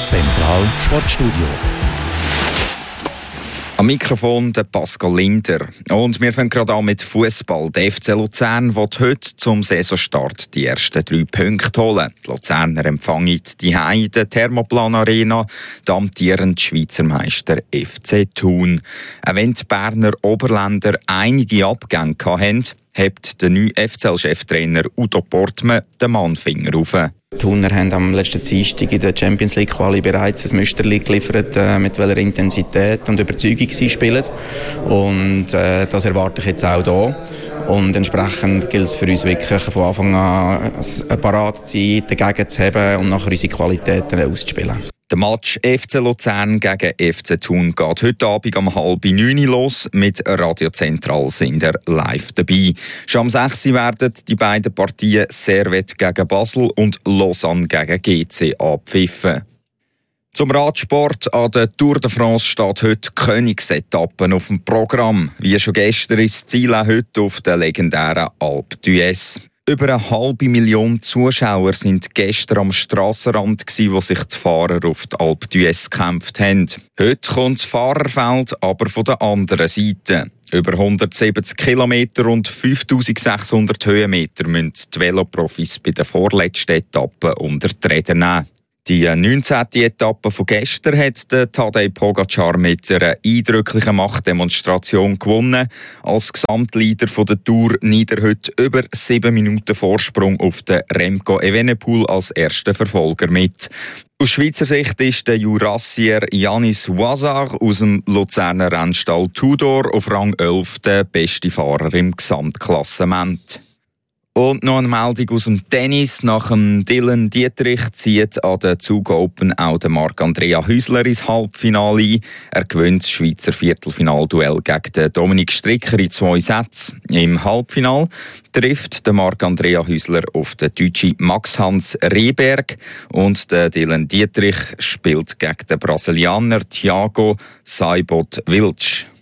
Zentral Sportstudio. Am Mikrofon der Pascal Linder. Und wir fangen gerade an mit Fußball. Der FC Luzern will heute zum Saisonstart die ersten 3 Punkte holen. Die Luzerner empfangen die in der Thermoplan Arena den amtierenden Schweizer Meister FC Thun. Auch wenn die Berner Oberländer einige Abgänge hatten, hebt der neue FCL-Cheftrainer Udo Portmann den Mannfinger auf. Die Thuner haben am letzten Dienstag in der Champions League Quali bereits ein Müsterli geliefert, mit welcher Intensität und Überzeugung sie spielen. Und das erwarte ich jetzt auch hier. Und entsprechend gilt es für uns wirklich von Anfang an parat zu sein, dagegen zu haben und nachher unsere Qualitäten auszuspielen. Der Match FC Luzern gegen FC Thun geht heute Abend um 8:30 los. Mit Radio Zentral sind wir live dabei. Schon um 6 Uhr werden die beiden Partien Servette gegen Basel und Lausanne gegen GC abpfiffen. Zum Radsport an der Tour de France steht heute Königsetappe auf dem Programm. Wie schon gestern ist das Ziel auch heute auf der legendären Alpe d'Huez. Über 500.000 Zuschauer sind gestern am Strassenrand, wo sich die Fahrer auf die Alpe d'Huez gekämpft haben. Heute kommt das Fahrerfeld aber von der anderen Seite. Über 170 Kilometer und 5'600 Höhenmeter müssen die Veloprofis bei der vorletzten Etappe unter die Räder nehmen. Die 19. Etappe von gestern hat Tadej Pogačar mit einer eindrücklichen Machtdemonstration gewonnen. Als Gesamtleader der Tour nieder heute über 7 Minuten Vorsprung auf den Remco Evenepoel als ersten Verfolger mit. Aus Schweizer Sicht ist der Jurassier Yanis Ouazar aus dem Luzerner Rennstall Tudor auf Rang 11 der beste Fahrer im Gesamtklassement. Und noch eine Meldung aus dem Tennis. Nach dem Dylan Dietrich zieht an der Zug Open auch der Marc-Andrea Hüsler ins Halbfinale ein. Er gewinnt das Schweizer Viertelfinalduell gegen den Dominik Stricker in 2 Sätzen. Im Halbfinale trifft der Marc-Andrea Hüsler auf den deutschen Max-Hans Rehberg und der Dylan Dietrich spielt gegen den Brasilianer Thiago Seibold Wilch.